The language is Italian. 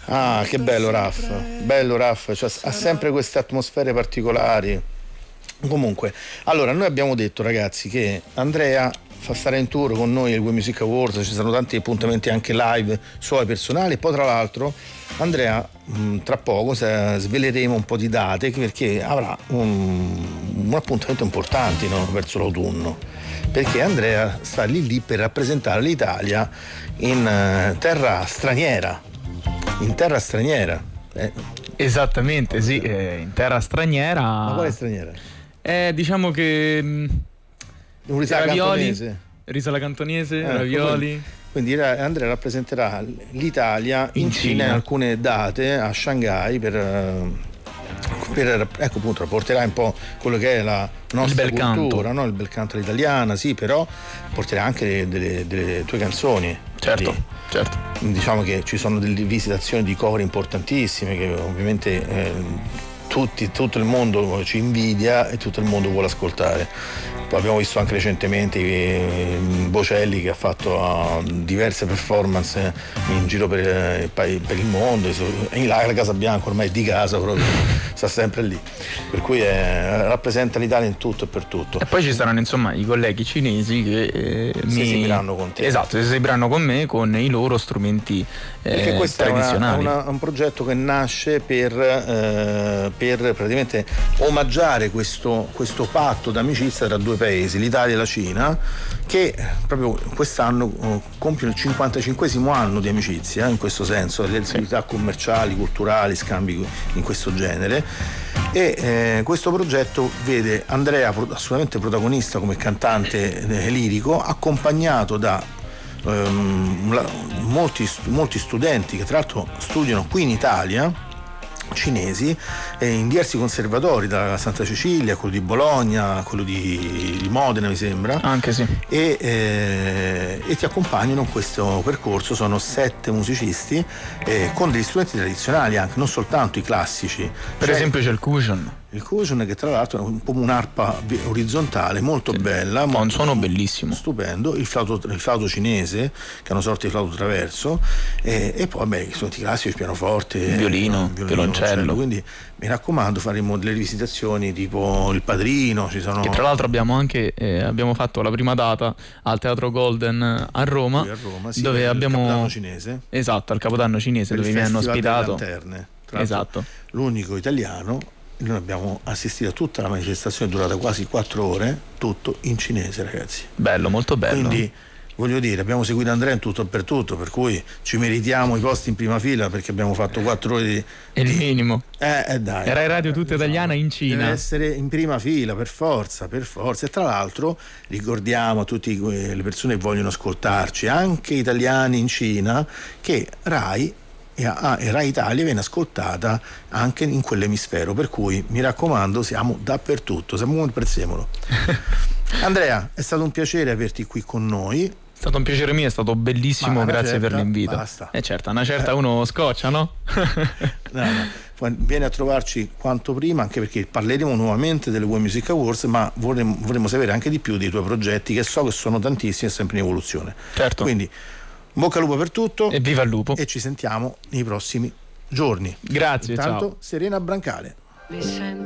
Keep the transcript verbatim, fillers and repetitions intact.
Ah, che bello Raff, bello Raff, cioè, ha sempre queste atmosfere particolari. Comunque, allora noi abbiamo detto ragazzi che Andrea fa stare in tour con noi ai We Music Awards, ci saranno tanti appuntamenti anche live suoi personali, e poi tra l'altro Andrea mh, tra poco se, sveleremo un po' di date perché avrà un, un appuntamento importante, no? Verso l'autunno, perché Andrea sta lì lì per rappresentare l'Italia in uh, terra straniera, in terra straniera. Eh. Esattamente, sì, eh, in terra straniera. Ma quale straniera? Eh, diciamo che mh, un risala cantonese. Risala cantonese, eh, ravioli. Quindi Andrea rappresenterà l'Italia in, in Cina, Cina in alcune date a Shanghai per, per ecco appunto porterà un po' quello che è la nostra il bel cultura, canto. No? Il bel canto all'italiana, sì, però porterà anche delle, delle tue canzoni. Certo, lì. certo. Diciamo che ci sono delle visitazioni di cover importantissime che ovviamente eh, tutti, tutto il mondo ci invidia e tutto il mondo vuole ascoltare. Poi abbiamo visto anche recentemente i Bocelli che ha fatto uh, diverse performance in giro per, per il mondo, in là la Casa Bianca ormai è di casa proprio, sta sempre lì, per cui è, rappresenta l'Italia in tutto e per tutto. E poi ci saranno insomma i colleghi cinesi che eh, si mi esibiranno con te. Esatto, si esibiranno con me con i loro strumenti eh, perché questo tradizionali. è una, una, un progetto che nasce per, eh, per praticamente omaggiare questo, questo patto d'amicizia tra due paesi, l'Italia e la Cina, che proprio quest'anno uh, compiono il cinquantacinquesimo anno di amicizia, in questo senso, le attività commerciali, culturali, scambi in questo genere. E eh, questo progetto vede Andrea assolutamente protagonista come cantante eh, lirico, accompagnato da ehm, la, molti, molti studenti che tra l'altro studiano qui in Italia, cinesi, eh, in diversi conservatori, da Santa Cecilia, quello di Bologna, quello di, di Modena mi sembra, anche sì, e, eh, e ti accompagnano in questo percorso. Sono sette musicisti eh, con degli strumenti tradizionali anche, non soltanto i classici. Per cioè, esempio c'è il cushion. Il cushion, che tra l'altro è un po' un'arpa orizzontale molto sì, bella, ma un suono bellissimo, stupendo, il flauto, il flauto cinese che è una sorta di flauto traverso, e, e poi beh, i strumenti classici, il pianoforte, il violino, il violoncello. Quindi mi raccomando, faremo delle rivisitazioni tipo Il Padrino, ci sono... che tra l'altro abbiamo anche eh, abbiamo fatto la prima data al Teatro Golden a Roma, a Roma sì, dove abbiamo il Capodanno cinese, esatto, al Capodanno cinese, per dove mi hanno ospitato lanterne, esatto, l'unico italiano. Noi abbiamo assistito a tutta la manifestazione, durata quasi quattro ore, tutto in cinese, ragazzi. Bello, molto bello. Quindi voglio dire, abbiamo seguito Andrea in tutto e per tutto, per cui ci meritiamo i posti in prima fila, perché abbiamo fatto quattro ore di... È il minimo. Eh, eh dai. Era Radio Tutta Italiana in Cina. Deve essere in prima fila, per forza, per forza. E tra l'altro ricordiamo a tutte le persone che vogliono ascoltarci, anche italiani in Cina, che Rai e, ah, e Rai Italia viene ascoltata anche in quell'emisfero, per cui mi raccomando, siamo dappertutto, siamo come il prezzemolo. Andrea, è stato un piacere averti qui con noi. È stato un piacere mio, è stato bellissimo, grazie certa, per l'invito. Basta. E eh certo, una certa uno scoccia, no? no, no. Vieni a trovarci quanto prima, anche perché parleremo nuovamente delle We Music Awards, ma vorremmo, vorremmo sapere anche di più dei tuoi progetti, che so che sono tantissimi e sempre in evoluzione. Certo. Quindi bocca al lupo per tutto. E viva il lupo. E ci sentiamo nei prossimi giorni. Grazie, Intanto, ciao. Serena Brancale.